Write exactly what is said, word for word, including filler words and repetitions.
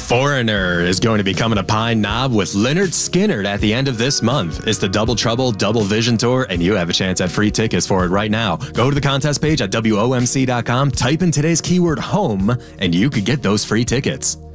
Foreigner is going to be coming to Pine Knob with Lynyrd Skynyrd at the end of this month. It's the Double Trouble Double Vision Tour, and you have a chance at free tickets for it right now. Go to the contest page at W O M C dot com, type in today's keyword home, and you could get those free tickets.